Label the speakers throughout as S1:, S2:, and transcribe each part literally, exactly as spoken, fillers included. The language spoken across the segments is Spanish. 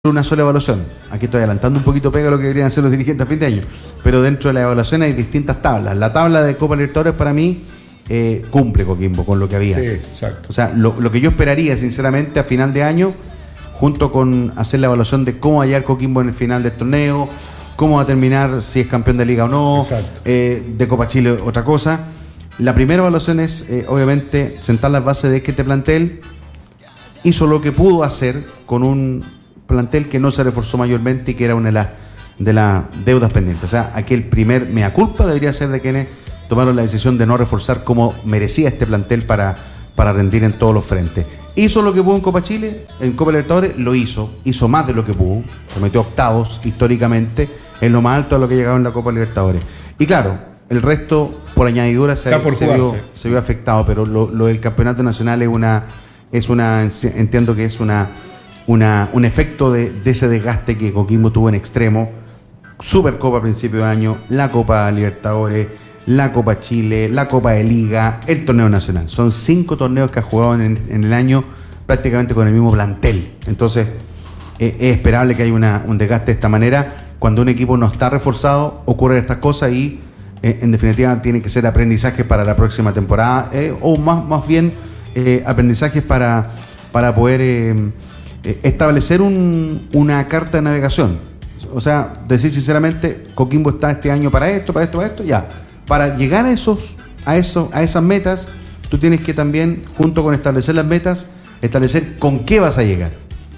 S1: una sola evaluación. Aquí estoy adelantando un poquito pega lo que deberían hacer los dirigentes a fin de año, pero dentro de la evaluación hay distintas tablas. La tabla de Copa Libertadores para mí eh, cumple Coquimbo con lo que había.
S2: Sí, exacto.
S1: O sea, lo, lo que yo esperaría sinceramente a final de año, junto con hacer la evaluación de cómo va a llegar Coquimbo en el final del torneo, cómo va a terminar, si es campeón de liga o no, eh, de Copa Chile otra cosa. La primera evaluación es eh, obviamente sentar las bases de que este plantel hizo lo que pudo hacer con un plantel que no se reforzó mayormente y que era una de las de las deudas pendientes. O sea, aquel primer mea culpa debería ser de quienes tomaron la decisión de no reforzar como merecía este plantel para, para rendir en todos los frentes. Hizo lo que pudo en Copa Chile, en Copa Libertadores lo hizo, hizo más de lo que pudo, se metió octavos históricamente, en lo más alto de lo que llegaba en la Copa Libertadores. Y claro, el resto, por añadidura, se, se, vio, se vio afectado, pero lo, lo del campeonato nacional es una, es una, entiendo que es una Una, un efecto de, de ese desgaste que Coquimbo tuvo en extremo. Supercopa a principio de año, la Copa Libertadores, la Copa Chile, la Copa de Liga, el torneo nacional. Son cinco torneos que ha jugado en, en el año prácticamente con el mismo plantel. Entonces eh, es esperable que haya una, un desgaste de esta manera. Cuando un equipo no está reforzado, ocurren estas cosas y eh, en definitiva tiene que ser aprendizaje para la próxima temporada eh, o más, más bien eh, aprendizajes para, para poder eh, establecer un, una carta de navegación. O sea, decir sinceramente, Coquimbo está este año para esto, para esto, para esto, ya. Para llegar a esos, a esos, a esas metas, tú tienes que también, junto con establecer las metas, establecer con qué vas a llegar,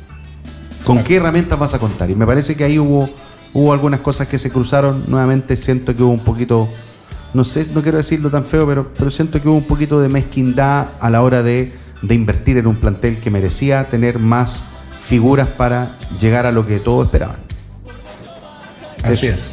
S1: con qué herramientas vas a contar. Y me parece que ahí hubo, hubo algunas cosas que se cruzaron. Nuevamente siento que hubo un poquito, no sé, no quiero decirlo tan feo, pero, pero siento que hubo un poquito de mezquindad a la hora de, de invertir en un plantel que merecía tener más figuras para llegar a lo que todos esperaban.
S2: Así Eso. es.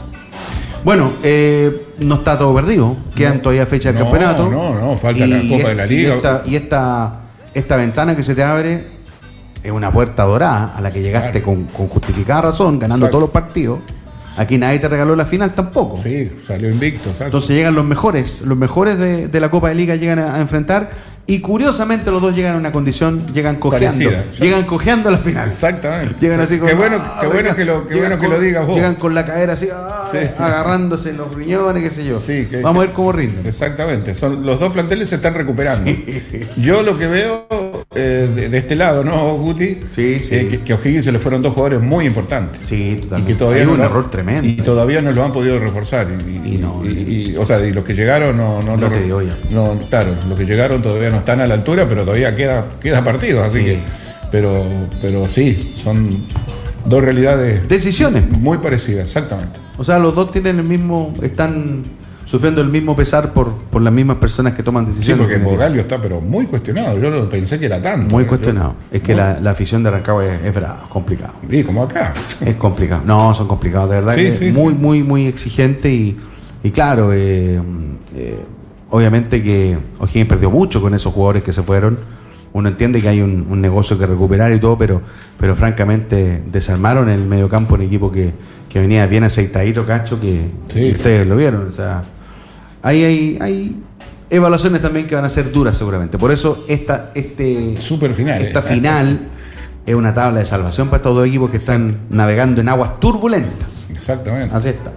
S1: Bueno, eh, no está todo perdido. Quedan no, todavía fechas del
S2: no,
S1: campeonato.
S2: No, no, falta la Copa
S1: es,
S2: de la Liga.
S1: Y, esta, y esta, esta ventana que se te abre es una puerta dorada a la que llegaste claro. con, con justificada razón, ganando exacto. todos los partidos. Aquí nadie te regaló la final tampoco.
S2: Sí, salió invicto. Exacto.
S1: Entonces llegan los mejores, los mejores de, de la Copa de Liga llegan a, a enfrentar. Y curiosamente los dos llegan a una condición, llegan cojeando, Parecida, llegan cojeando a la final.
S2: Exactamente.
S1: Llegan así como,
S2: qué bueno,
S1: ah,
S2: qué bueno que lo, qué bueno que
S1: con,
S2: lo digas vos.
S1: Llegan con la cadera así, ah, sí. agarrándose los riñones, qué sé yo.
S2: Sí, que,
S1: Vamos
S2: que,
S1: a ver cómo rinden.
S2: Exactamente. Son, los dos planteles se están recuperando.
S1: Sí.
S2: Yo lo que veo eh, de, de este lado, ¿no, Guti?
S1: Sí, sí.
S2: Eh, que, que a O'Higgins se le fueron dos jugadores muy importantes.
S1: Sí, totalmente.
S2: Y que todavía
S1: Hay
S2: no
S1: un
S2: lo,
S1: error tremendo.
S2: Y todavía no lo han podido reforzar. Y,
S1: y no.
S2: Y, y, y, o sea, y los que llegaron no, no,
S1: no
S2: lo,
S1: te digo ya.
S2: no, claro, los que llegaron todavía no están a la altura, pero todavía queda, queda partido, así sí. que, pero, pero sí, son dos realidades.
S1: Decisiones.
S2: Muy parecidas, exactamente.
S1: O sea, los dos tienen el mismo, están sufriendo el mismo pesar por, por las mismas personas que toman decisiones.
S2: Sí, porque Bogalio está pero muy cuestionado, yo no pensé que era tanto.
S1: Muy
S2: ¿eh?
S1: cuestionado.
S2: Yo,
S1: es que
S2: no.
S1: la, la afición de Rancagua es, es brava, complicado.
S2: Sí, como acá.
S1: Es complicado. No, son complicados, de verdad sí, que sí, muy, sí. muy, muy exigente y, y claro, eh, eh, obviamente que O'Higgins perdió mucho con esos jugadores que se fueron. Uno entiende que hay un, un negocio que recuperar y todo, pero, pero francamente desarmaron el mediocampo un equipo que, que venía bien aceitadito, cacho, que,
S2: sí,
S1: que ustedes sí. lo vieron. O sea, hay, hay, hay evaluaciones también que van a ser duras seguramente. Por eso esta, este,
S2: Super final,
S1: esta
S2: eh.
S1: final es una tabla de salvación para estos dos equipos que están Exacto. navegando en aguas turbulentas.
S2: Exactamente.
S1: Así está.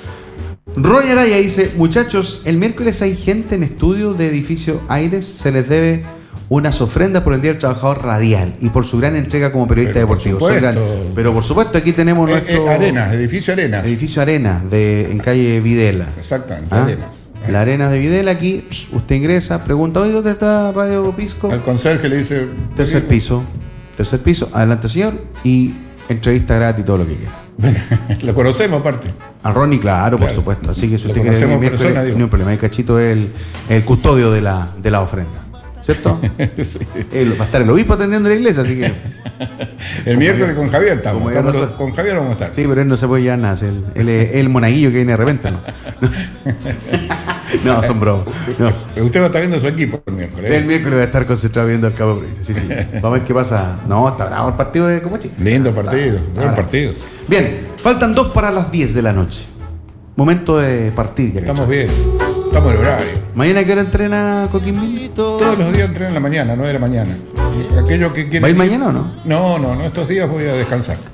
S1: Ronnie Araya dice, muchachos, el miércoles hay gente en estudio de Edificio Aires, se les debe unas ofrendas por el Día del Trabajador Radial y por su gran entrega como periodista
S2: pero
S1: deportivo.
S2: Por
S1: gran, pero por supuesto aquí tenemos
S2: eh,
S1: nuestro...
S2: Eh, Arenas, Edificio Arenas.
S1: Edificio Arenas, de, en calle Videla.
S2: Exactamente,
S1: ¿Ah?
S2: Arenas.
S1: La Arenas de Videla, aquí usted ingresa, pregunta, oye, ¿dónde está Radio Pisco?
S2: Al conserje le dice...
S1: Tercer piso, tercer piso, adelante señor, y entrevista gratis, todo lo que quiera.
S2: Lo conocemos aparte.
S1: A Ronnie, claro,
S2: claro,
S1: por supuesto. Así que si usted
S2: quiere
S1: quiere
S2: persona,
S1: no hay un problema. El Cachito es el, el custodio de la, de la ofrenda. ¿Cierto? Sí. Él, va a estar el obispo atendiendo la iglesia, así que.
S2: El miércoles con Javier estamos. estamos
S1: no,
S2: con Javier vamos a estar.
S1: Sí, pero él no se puede llevar nada. Él, él es el monaguillo que viene de repente, ¿no? No, son bromas. No.
S2: Usted va a estar viendo su equipo el miércoles. ¿eh?
S1: El miércoles va a estar concentrado viendo al Cabo Provincia. Sí, sí. Vamos a ver qué pasa. No, está bravo el partido de Comachi.
S2: Lindo partido,
S1: ah,
S2: buen partido.
S1: Bien, faltan dos para las diez de la noche. Momento de partir ya.
S2: Estamos bien. Estamos en horario.
S1: ¿Mañana qué hora entrena Coquimbo?
S2: Todos los días entrena en la mañana, nueve de la mañana. aquellos que quieren.
S1: ¿Va a ir mañana o no?
S2: No, no, no, estos días voy a descansar.